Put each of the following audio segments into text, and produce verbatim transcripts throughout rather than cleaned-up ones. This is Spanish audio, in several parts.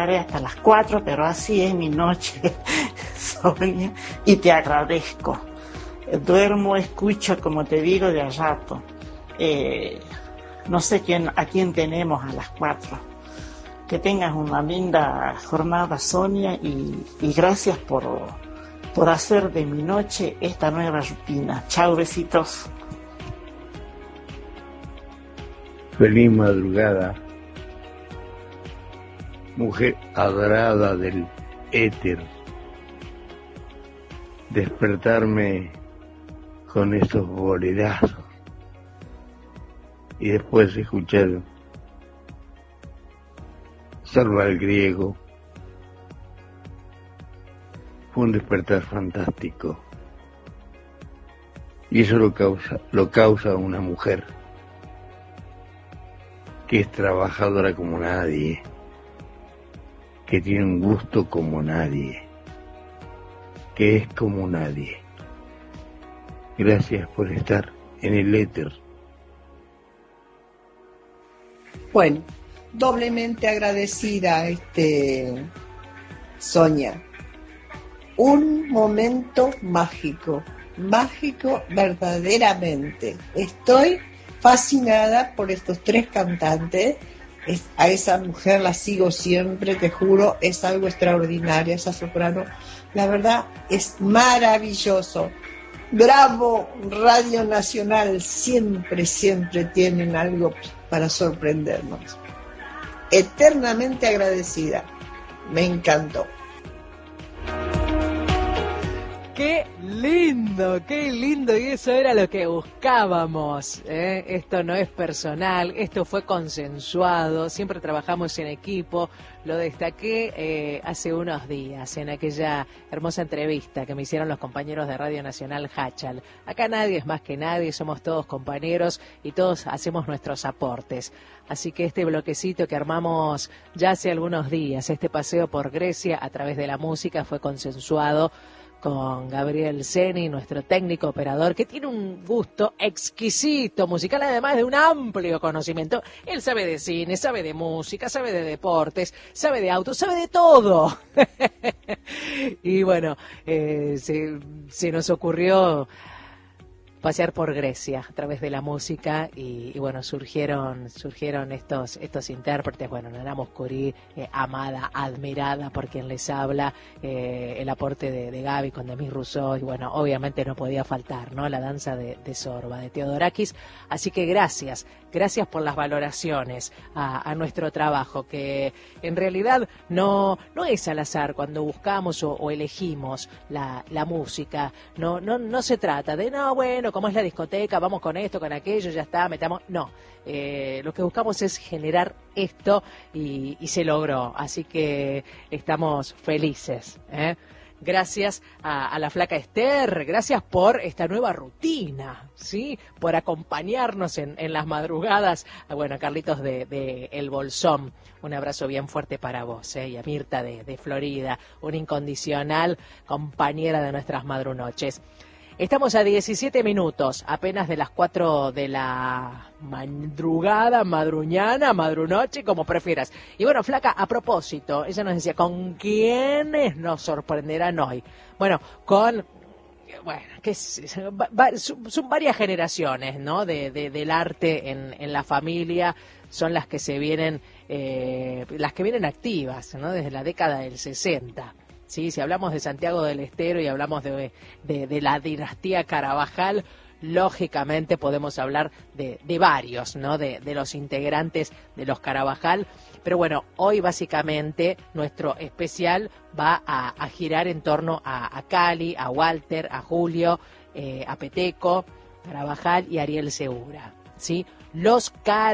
quedaré hasta las cuatro, pero así es mi noche, Sonia, y te agradezco. Duermo, escucho, como te digo, de a rato. Eh, no sé quién, a quién tenemos a las cuatro. Que tengas una linda jornada, Sonia, y, y gracias por, por hacer de mi noche esta nueva rutina. Chao, besitos. Feliz madrugada, mujer adorada del éter. Despertarme con estos bolerazos y después escuchar Salva al griego fue un despertar fantástico, y eso lo causa lo causa una mujer que es trabajadora como nadie, que tiene un gusto como nadie, que es como nadie. Gracias por estar en el éter. Bueno, doblemente agradecida, este, Sonia. Un momento mágico, mágico verdaderamente. Estoy fascinada por estos tres cantantes. Es, a esa mujer la sigo siempre, te juro, es algo extraordinario, esa soprano. La verdad, es maravilloso. Bravo, Radio Nacional, siempre, siempre tienen algo para sorprendernos. Eternamente agradecida, me encantó. ¡Qué lindo! ¡Qué lindo! Y eso era lo que buscábamos, ¿eh? Esto no es personal, esto fue consensuado, siempre trabajamos en equipo. Lo destaqué eh, hace unos días en aquella hermosa entrevista que me hicieron los compañeros de Radio Nacional Hachal. Acá nadie es más que nadie, somos todos compañeros y todos hacemos nuestros aportes. Así que este bloquecito que armamos ya hace algunos días, este paseo por Grecia a través de la música, fue consensuado con Gabriel Seni, nuestro técnico operador, que tiene un gusto exquisito musical, además de un amplio conocimiento. Él sabe de cine, sabe de música, sabe de deportes, sabe de autos, sabe de todo. Y bueno, eh, se, se nos ocurrió pasear por Grecia a través de la música y, y bueno, surgieron surgieron estos estos intérpretes, bueno, Nana Mouskouri, eh, amada, admirada por quien les habla, eh, el aporte de, de Gaby con Demis Rousseau y bueno, obviamente no podía faltar, ¿no? La danza de, de Sorba, de Theodorakis. Así que gracias, gracias por las valoraciones a, a nuestro trabajo, que en realidad no no es al azar cuando buscamos o, o elegimos la, la música, no, no, no se trata de, no, bueno, como es la discoteca, vamos con esto, con aquello, ya está, metamos. No, eh, lo que buscamos es generar esto y, y se logró. Así que estamos felices, ¿eh? Gracias a, a la flaca Esther, gracias por esta nueva rutina, ¿sí? Por acompañarnos en, en las madrugadas. Ah, bueno, Carlitos de, de El Bolsón, un abrazo bien fuerte para vos, ¿eh? Y a Mirta de, de Florida, una incondicional compañera de nuestras madrunoches. Estamos a diecisiete minutos, apenas de las cuatro de la madrugada, madruñana, madrunoche, como prefieras. Y bueno, flaca, a propósito, ella nos decía, ¿con quiénes nos sorprenderán hoy? Bueno, con, bueno, que son varias generaciones, ¿no? De, de, del arte en, en la familia, son las que se vienen, eh, las que vienen activas, ¿no? Desde la década del sesenta. Sí, si hablamos de Santiago del Estero y hablamos de, de, de la dinastía Carabajal, lógicamente podemos hablar de, de varios, ¿no? De, de los integrantes de los Carabajal. Pero bueno, hoy básicamente nuestro especial va a, a girar en torno a, a Cali, a Walter, a Julio, eh, a Peteco, Carabajal y Ariel Segura, ¿sí? Los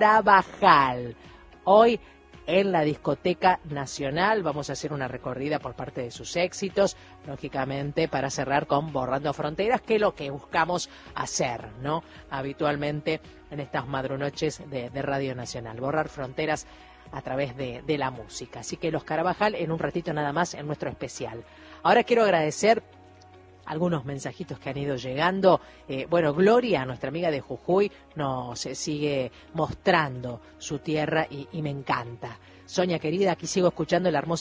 Carabajal. Hoy en la Discoteca Nacional vamos a hacer una recorrida por parte de sus éxitos, lógicamente para cerrar con Borrando Fronteras, que es lo que buscamos hacer, ¿no? Habitualmente en estas madrunoches de, de Radio Nacional, borrar fronteras a través de, de la música. Así que los Carabajal en un ratito nada más en nuestro especial. Ahora quiero agradecer algunos mensajitos que han ido llegando. Eh, bueno, Gloria, nuestra amiga de Jujuy, nos eh, sigue mostrando su tierra y, y me encanta. Sonia querida, aquí sigo escuchando el hermoso